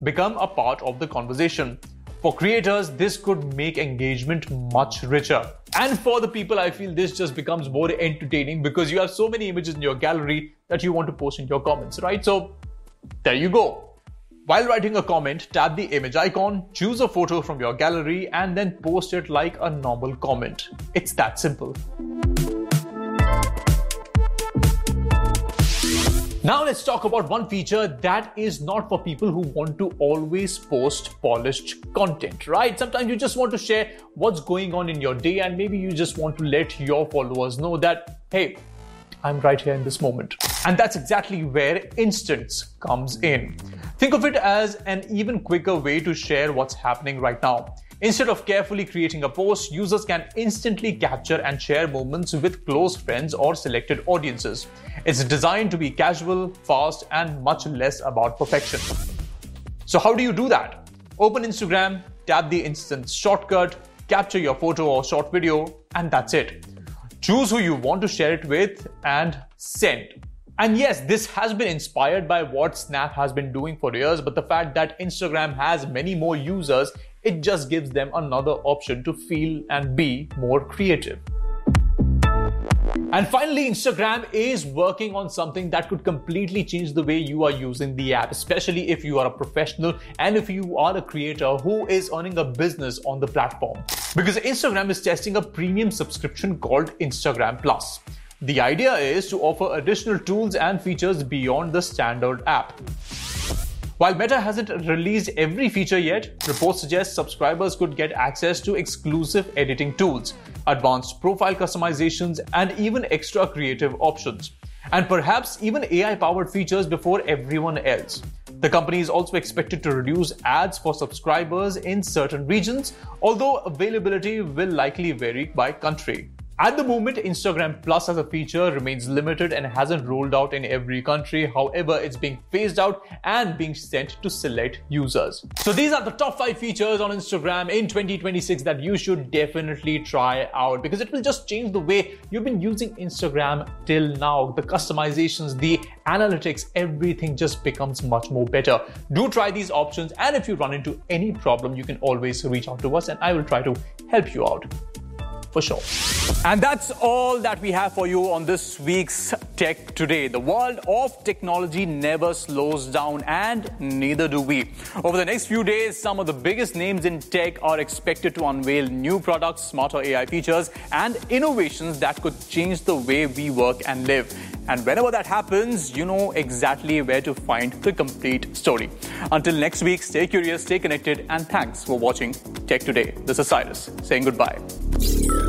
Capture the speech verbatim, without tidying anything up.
become a part of the conversation. For creators, this could make engagement much richer. And for the people, I feel this just becomes more entertaining because you have so many images in your gallery that you want to post in your comments, right? So there you go. While writing a comment, tap the image icon, choose a photo from your gallery, and then post it like a normal comment. It's that simple. Now let's talk about one feature that is not for people who want to always post polished content, right? Sometimes you just want to share what's going on in your day, and maybe you just want to let your followers know that, hey, I'm right here in this moment. And that's exactly where Instants comes in. Think of it as an even quicker way to share what's happening right now. Instead of carefully creating a post, users can instantly capture and share moments with close friends or selected audiences. It's designed to be casual, fast, and much less about perfection. So how do you do that? Open Instagram, tap the Instants shortcut, capture your photo or short video, and that's it. Choose who you want to share it with and send. And yes, this has been inspired by what Snap has been doing for years, but the fact that Instagram has many more users, it just gives them another option to feel and be more creative. And finally, Instagram is working on something that could completely change the way you are using the app, especially if you are a professional and if you are a creator who is earning a business on the platform. Because Instagram is testing a premium subscription called Instagram Plus. The idea is to offer additional tools and features beyond the standard app. While Meta hasn't released every feature yet, reports suggest subscribers could get access to exclusive editing tools, advanced profile customizations, and even extra creative options. And perhaps even A I-powered features before everyone else. The company is also expected to reduce ads for subscribers in certain regions, although availability will likely vary by country. At the moment, Instagram Plus as a feature remains limited and hasn't rolled out in every country. However, it's being phased out and being sent to select users. So these are the top five features on Instagram in twenty twenty-six that you should definitely try out because it will just change the way you've been using Instagram till now. The customizations, the analytics, everything just becomes much more better. Do try these options, and if you run into any problem, you can always reach out to us and I will try to help you out. For sure. And that's all that we have for you on this week's Tech Today. The world of technology never slows down, and neither do we. Over the next few days, some of the biggest names in tech are expected to unveil new products, smarter A I features, and innovations that could change the way we work and live. And whenever that happens, you know exactly where to find the complete story. Until next week, stay curious, stay connected, and thanks for watching Tech Today. This is Cyrus saying goodbye.